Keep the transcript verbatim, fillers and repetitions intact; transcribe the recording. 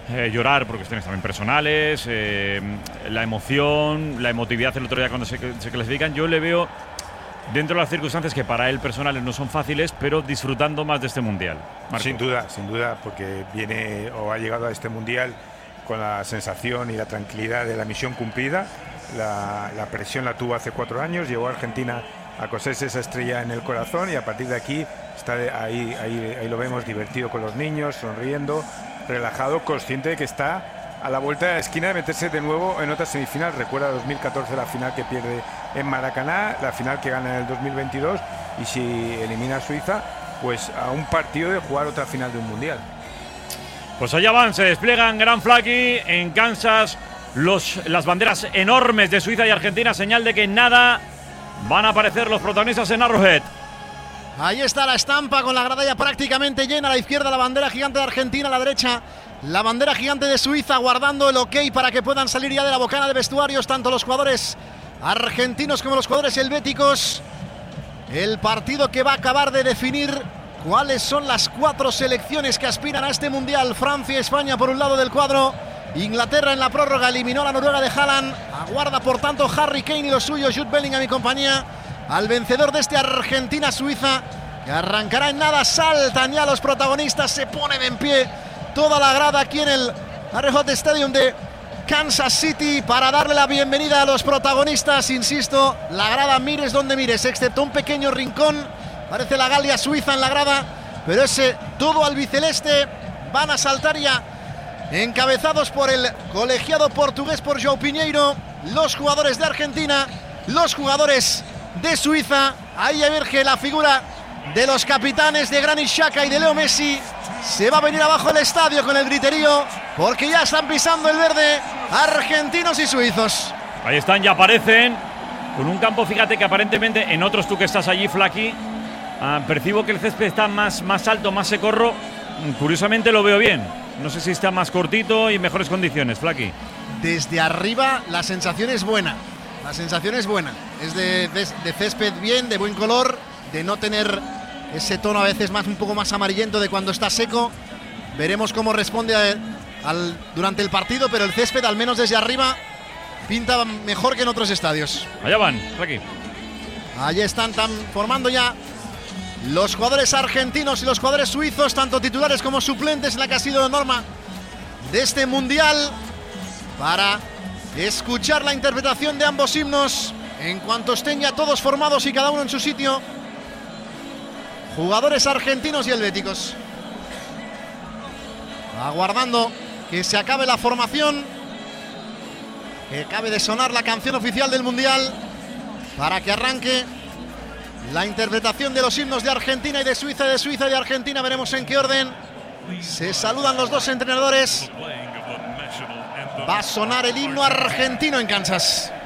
eh, llorar por cuestiones también personales, eh, la emoción, la emotividad el otro día cuando se, se clasifican. Yo le veo dentro de las circunstancias que para él personales no son fáciles, pero disfrutando más de este Mundial. Marco. Sin duda, sin duda, porque viene o ha llegado a este Mundial con la sensación y la tranquilidad de la misión cumplida. La, la presión la tuvo hace cuatro años, llegó a Argentina a coserse esa estrella en el corazón y a partir de aquí está de, ahí, ahí, ahí lo vemos divertido con los niños, sonriendo, relajado, consciente de que está a la vuelta de la esquina de meterse de nuevo en otra semifinal. Recuerda dos mil catorce la final que pierde en Maracaná, la final que gana en el dos mil veintidós y si elimina a Suiza, pues a un partido de jugar otra final de un Mundial. Pues allá van, se despliegan Gran Flaky en Kansas. Los, las banderas enormes de Suiza y Argentina, señal de que nada van a aparecer los protagonistas en Arrowhead. Ahí está la estampa con la grada ya prácticamente llena. A la izquierda la bandera gigante de Argentina, a la derecha la bandera gigante de Suiza, guardando el ok para que puedan salir ya de la bocana de vestuarios tanto los jugadores argentinos como los jugadores helvéticos. El partido que va a acabar de definir cuáles son las cuatro selecciones que aspiran a este Mundial. Francia y España por un lado del cuadro. Inglaterra en la prórroga eliminó a la Noruega de Haaland. Aguarda por tanto Harry Kane y los suyos, Jude Bellingham y compañía, al vencedor de este Argentina-Suiza, que arrancará en nada. Saltan ya los protagonistas, se ponen en pie toda la grada aquí en el Arrowhead Stadium de Kansas City para darle la bienvenida a los protagonistas. Insisto, la grada mires donde mires, excepto un pequeño rincón, parece la Galia suiza en la grada, pero ese todo albiceleste. Van a saltar ya, encabezados por el colegiado portugués, por João Pinheiro, los jugadores de Argentina, los jugadores de Suiza. Ahí emerge la figura de los capitanes de Granit Xhaka y de Leo Messi. Se va a venir abajo el estadio con el griterío, porque ya están pisando el verde argentinos y suizos. Ahí están, ya aparecen con un campo, fíjate que aparentemente en otros, tú que estás allí, Flaky, uh, percibo que el césped está más, más alto, más secorro. Curiosamente lo veo bien. No sé si está más cortito y en mejores condiciones, Flaky. Desde arriba la sensación es buena. La sensación es buena. Es de, de, de césped bien, de buen color, de no tener ese tono a veces más un poco más amarillento de cuando está seco. Veremos cómo responde a, al, durante el partido, pero el césped, al menos desde arriba, pinta mejor que en otros estadios. Allá van, Flaky. Allí están tan, formando ya los jugadores argentinos y los jugadores suizos, tanto titulares como suplentes, en la que ha sido norma de este Mundial, para escuchar la interpretación de ambos himnos en cuanto estén ya todos formados y cada uno en su sitio. Jugadores argentinos y helvéticos, aguardando que se acabe la formación, que acabe de sonar la canción oficial del Mundial, para que arranque la interpretación de los himnos de Argentina y de Suiza, de Suiza y de Argentina. Veremos en qué orden se saludan los dos entrenadores. Va a sonar el himno argentino en Kansas.